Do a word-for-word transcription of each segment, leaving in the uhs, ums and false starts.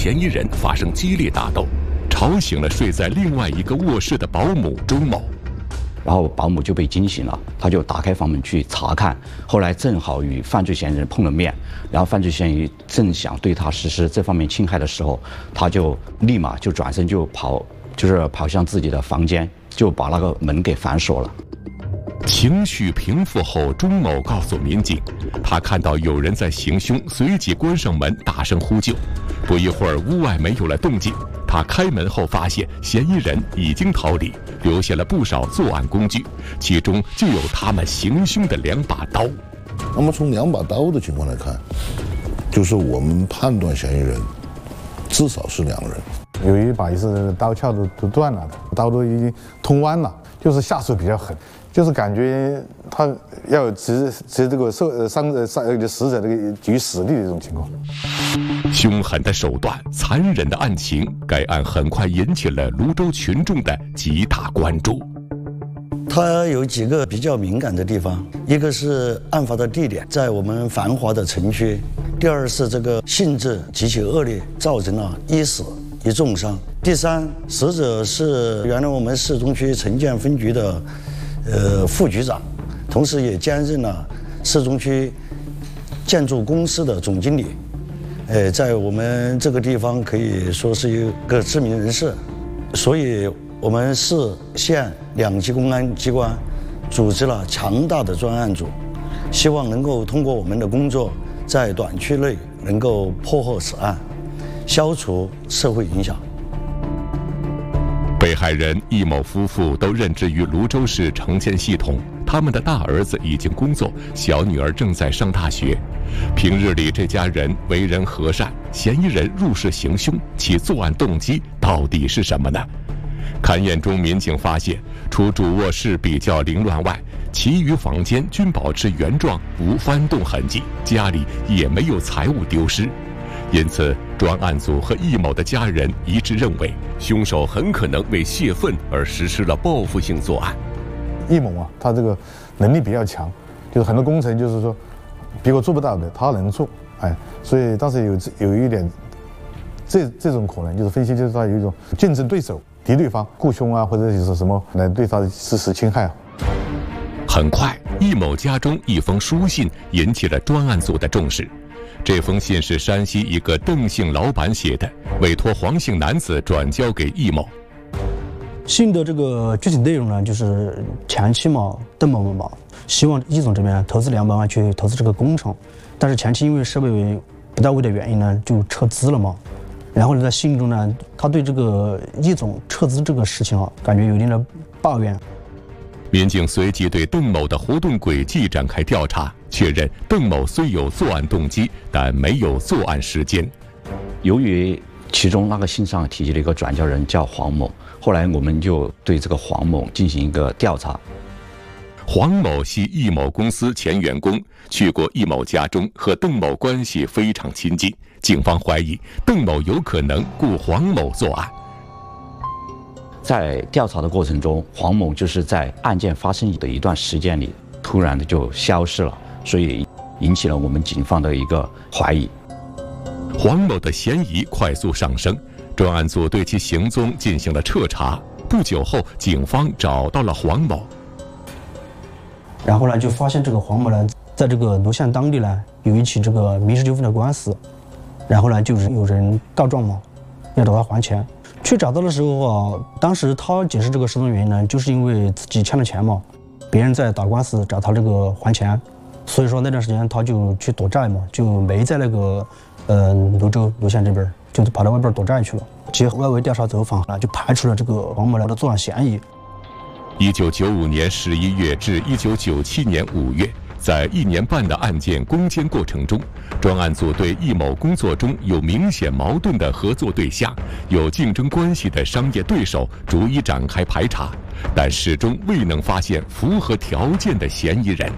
嫌疑人发生激烈打斗，吵醒了睡在另外一个卧室的保姆周某。 然后保姆就被惊醒了，他就打开房门去查看，后来正好与犯罪嫌疑人碰了面，然后犯罪嫌疑人正想对他实施这方面侵害的时候，他就立马就转身就跑，就是跑向自己的房间，就把那个门给反锁了。 情绪平复后，钟某告诉民警，他看到有人在行凶，随即关上门，大声呼救。不一会儿，屋外没有了动静。他开门后发现嫌疑人已经逃离，留下了不少作案工具，其中就有他们行凶的两把刀。 那么从两把刀的情况来看，就是我们判断嫌疑人至少是两人。 有一把是刀鞘都都断了的，刀都已经通弯了，就是下手比较狠，就是感觉他要置置这个受伤呃伤呃死者这个于死地的这种情况。 凶狠的手段，残忍的案情，该案很快引起了泸州群众的极大关注。 它有几个比较敏感的地方，一个是案发的地点在我们繁华的城区，第二是这个性质极其恶劣，造成了一死一重伤。第三，死者是原来我们市中区城建分局的呃副局长，同时也兼任了市中区建筑公司的总经理。呃，在我们这个地方可以说是一个知名人士，所以我们市县两级公安机关组织了强大的专案组，希望能够通过我们的工作，在短期内能够破获此案，消除社会影响。 被害人易某夫妇都任职于泸州市城建系统，他们的大儿子已经工作，小女儿正在上大学。平日里这家人为人和善，嫌疑人入室行凶，其作案动机到底是什么呢？勘验中，民警发现，除主卧室比较凌乱外，其余房间均保持原状，无翻动痕迹，家里也没有财物丢失。因此，专案组和易某的家人一致认为，凶手很可能为泄愤而实施了报复性作案。 易某啊，他这个能力比较强，就是很多工程就是说别个做不到的，他能做，哎，所以当时有有一点这这种可能，就是分析就是他有一种竞争对手、敌对方雇凶啊，或者是什么来对他实施侵害。 很快，易某家中一封书信引起了专案组的重视。这封信是山西一个邓姓老板写的，委托黄姓男子转交给易某。 信的这个具体内容呢，就是前期嘛，邓某嘛，希望易总这边投资两百万去投资这个工程，但是前期因为设备不到位的原因呢，就撤资了嘛。然后呢，在信中呢，他对这个易总撤资这个事情啊，感觉有一定的抱怨。 民警随即对邓某的活动轨迹展开调查，确认邓某虽有作案动机，但没有作案时间。 由于其中那个信上提及了一个转交人叫黄某，后来我们就对这个黄某进行一个调查。 黄某系易某公司前员工，去过易某家中，和邓某关系非常亲近。警方怀疑邓某有可能雇黄某作案。 在调查的过程中，黄某就是在案件发生的一段时间里，突然的就消失了，所以引起了我们警方的一个怀疑。 黄某的嫌疑快速上升，专案组对其行踪进行了彻查。不久后，警方找到了黄某。 然后呢，就发现这个黄某呢，在这个泸县当地呢，有一起这个民事纠纷的官司，然后呢，就是有人告状嘛，要找他还钱。去找到的时候啊，当时他解释这个失踪原因呢，就是因为自己欠了钱嘛，别人在打官司找他这个还钱，所以说那段时间他就去躲债嘛，就没在那个呃泸州泸县这边，就跑到外边躲债去了。结合外围调查走访呢，就排除了这个黄某的作案嫌疑。 一九九五年十一月至一九九七年五月。在一年半的案件攻坚过程中，专案组对易某工作中有明显矛盾的合作对象、有竞争关系的商业对手逐一展开排查，但始终未能发现符合条件的嫌疑人。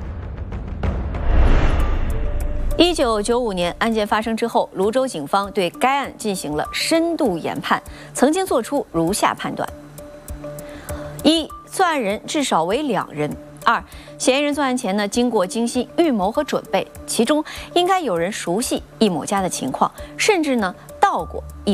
一九九五年案件发生之后，泸州警方对该案进行了深度研判，曾经做出如下判断：一、作案人至少为两人。二、嫌疑人作案前呢，经过精心预谋和准备，其中应该有人熟悉易某家的情况，甚至呢到过易